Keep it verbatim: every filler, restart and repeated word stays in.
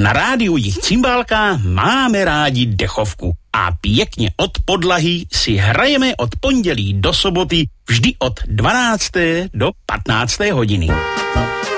Na rádiu Jich Cimbálka máme rádi dechovku a pěkně od podlahy si hrajeme od pondělí do soboty vždy od dvanácté do patnácté hodiny.